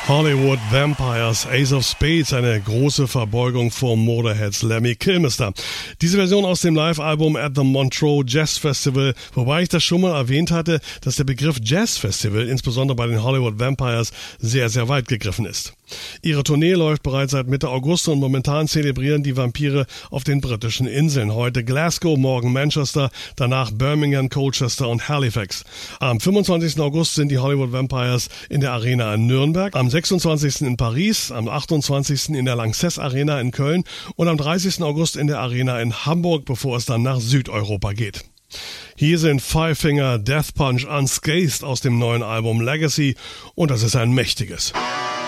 Hollywood Vampires, Ace of Spades, eine große Verbeugung vor Motorheads Lemmy Kilmister. Diese Version aus dem Live-Album at the Montreux Jazz Festival, wobei ich das schon mal erwähnt hatte, dass der Begriff Jazz Festival, insbesondere bei den Hollywood Vampires, sehr, sehr weit gegriffen ist. Ihre Tournee läuft bereits seit Mitte August und momentan zelebrieren die Vampire auf den britischen Inseln. Heute Glasgow, morgen Manchester, danach Birmingham, Colchester und Halifax. Am 25. August sind die Hollywood Vampires in der Arena in Nürnberg, am 26. in Paris, am 28. in der Lanxess Arena in Köln und am 30. August in der Arena in Hamburg, bevor es dann nach Südeuropa geht. Hier sind Five Finger Death Punch Unscathed aus dem neuen Album Legacy und das ist ein mächtiges.